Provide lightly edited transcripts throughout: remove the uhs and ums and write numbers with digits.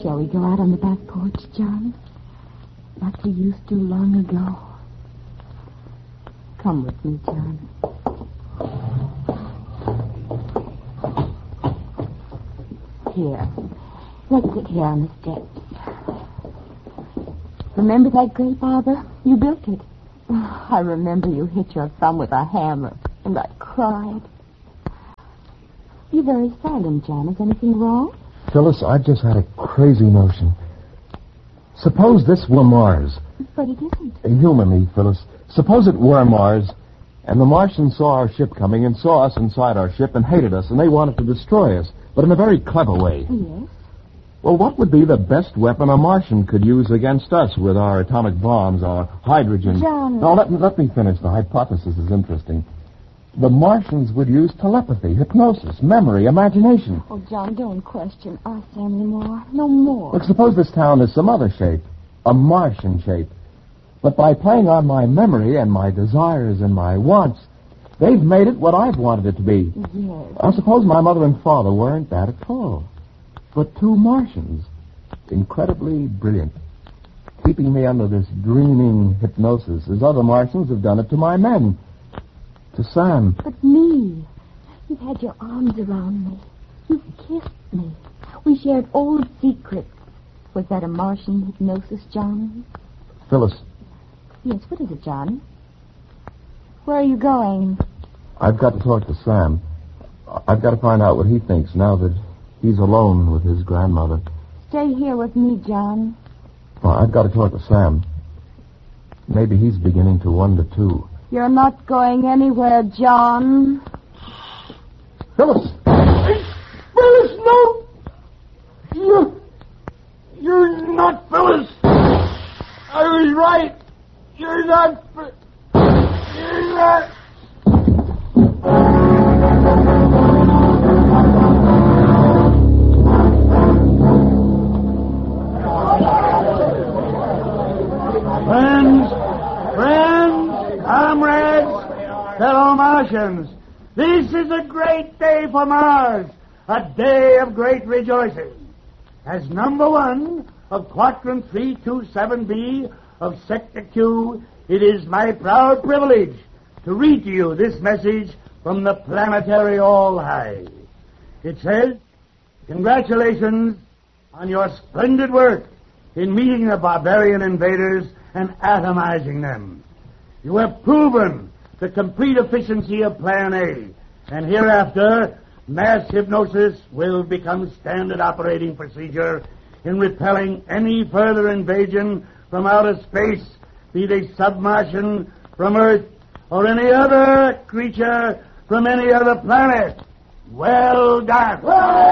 Shall we go out on the back porch, John? Like we used to long ago. Come with me, John. Here. Let's sit here on the steps. Remember that grape arbor? You built it. Oh, I remember you hit your thumb with a hammer, and I cried. You're very silent, John. Is anything wrong? Phyllis, I've just had a crazy notion. Suppose this were Mars. But it isn't. Humanly, Phyllis. Suppose it were Mars, and the Martians saw our ship coming and saw us inside our ship and hated us, and they wanted to destroy us, but in a very clever way. Yes? Well, what would be the best weapon a Martian could use against us with our atomic bombs, our hydrogen... John... No, let me finish. The hypothesis is interesting. The Martians would use telepathy, hypnosis, memory, imagination. Oh, John, don't question us anymore. No more. Look, suppose this town is some other shape, a Martian shape. But by playing on my memory and my desires and my wants, they've made it what I've wanted it to be. Yes. I suppose my mother and father weren't that at all. But two Martians, incredibly brilliant, keeping me under this dreaming hypnosis as other Martians have done it to my men. To Sam. But me. You've had your arms around me. You've kissed me. We shared old secrets. Was that a Martian hypnosis, John? Phyllis. Yes, what is it, John? Where are you going? I've got to talk to Sam. I've got to find out what he thinks now that he's alone with his grandmother. Stay here with me, John. Well, I've got to talk to Sam. Maybe he's beginning to wonder, too. You're not going anywhere, John. Phyllis! Phyllis, no! You're not Phyllis! I was right! You're not... You're not... Friends, comrades, fellow Martians, this is a great day for Mars, a day of great rejoicing. As number one of Quadrant 327B of Sector Q, it is my proud privilege to read to you this message from the planetary All-High. It says, congratulations on your splendid work in meeting the barbarian invaders and atomizing them. You have proven the complete efficiency of Plan A, and hereafter, mass hypnosis will become standard operating procedure in repelling any further invasion from outer space, be they submartian, from Earth, or any other creature from any other planet. Well done.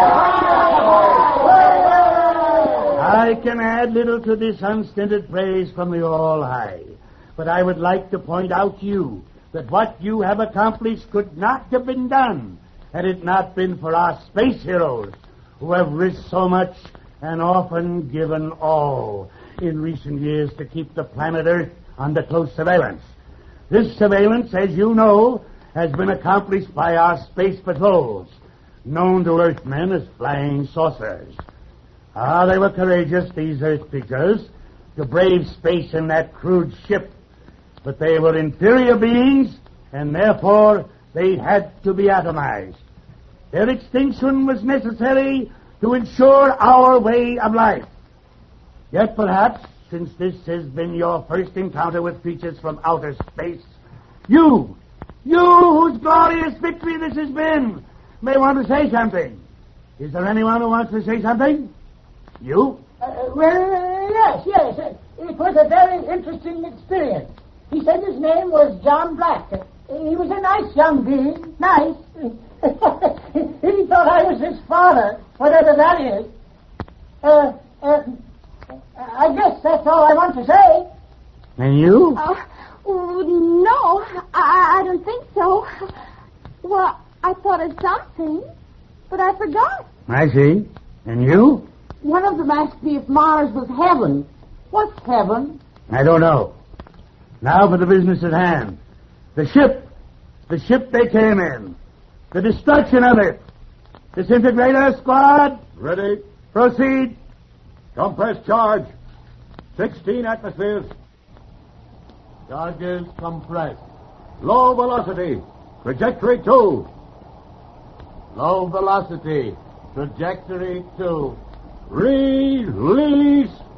I can add little to this unstinted praise from the All-High, but I would like to point out to you that what you have accomplished could not have been done had it not been for our space heroes who have risked so much and often given all in recent years to keep the planet Earth under close surveillance. This surveillance, as you know, has been accomplished by our space patrols, known to Earthmen as flying saucers. They were courageous, these Earth creatures, to brave space in that crude ship. But they were inferior beings, and therefore they had to be atomized. Their extinction was necessary to ensure our way of life. Yet perhaps, since this has been your first encounter with creatures from outer space, you whose glorious victory this has been, may want to say something. Is there anyone who wants to say something? You? Yes. It was a very interesting experience. He said his name was John Black. He was a nice young being. Nice. He thought I was his father, whatever that is. I guess that's all I want to say. And you? No, I don't think so. Well, I thought of something, but I forgot. I see. And you? One of them asked me if Mars was heaven. What's heaven? I don't know. Now for the business at hand. The ship they came in. The destruction of it. Disintegrator squad. Ready? Proceed. Compress charge. 16 atmospheres. Charges compressed. Low velocity. Trajectory 2. Low velocity. Trajectory 2. Release